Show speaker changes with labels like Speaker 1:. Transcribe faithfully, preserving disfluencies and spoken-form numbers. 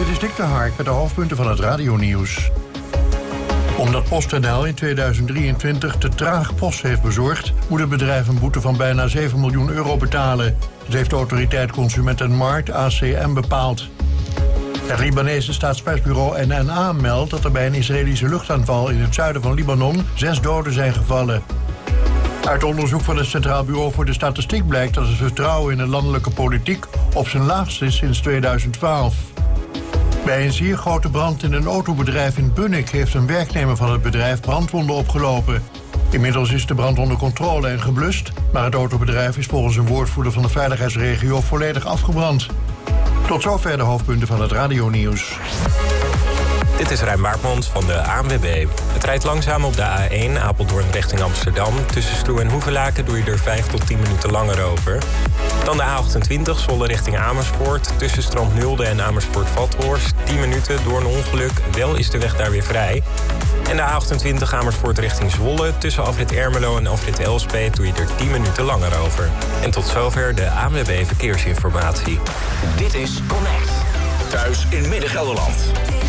Speaker 1: Dit is Dick de Hark met de hoofdpunten van het radionieuws. Omdat PostNL in tweeduizend drieëntwintig te traag post heeft bezorgd, moet het bedrijf een boete van bijna zeven miljoen euro betalen. Dat heeft de autoriteit Consument en Markt, A C M, bepaald. Het Libanese staatspersbureau N N A meldt dat er bij een Israëlische luchtaanval in het zuiden van Libanon zes doden zijn gevallen. Uit onderzoek van het Centraal Bureau voor de Statistiek blijkt dat het vertrouwen in de landelijke politiek op zijn laagst is sinds tweeduizend twaalf. Bij een zeer grote brand in een autobedrijf in Bunnik heeft een werknemer van het bedrijf brandwonden opgelopen. Inmiddels is de brand onder controle en geblust, maar het autobedrijf is volgens een woordvoerder van de veiligheidsregio volledig afgebrand. Tot zover de hoofdpunten van het radionieuws.
Speaker 2: Dit is Rijn Baartmans van de A N W B. Het rijdt langzaam op de A één Apeldoorn richting Amsterdam. Tussen Stroe en Hoevelaken doe je er vijf tot tien minuten langer over. Dan de A achtentwintig Zwolle richting Amersfoort. Tussen Strand Nulde en Amersfoort-Vathorst. tien minuten door een ongeluk. Wel is de weg daar weer vrij. En de A achtentwintig Amersfoort richting Zwolle. Tussen afrit Ermelo en afrit Elspeet doe je er tien minuten langer over. En tot zover de A N W B Verkeersinformatie.
Speaker 3: Dit is Connect. Thuis in Midden-Gelderland.